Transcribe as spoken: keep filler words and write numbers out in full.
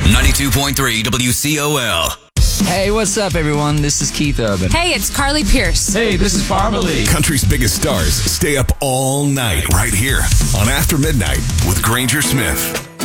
ninety-two point three W C O L. Hey, what's up, everyone? This is Keith Urban. Hey, it's Carly Pierce. Hey, this is Barbara Lee. Country's biggest stars stay up all night right here on After Midnight with Granger Smith.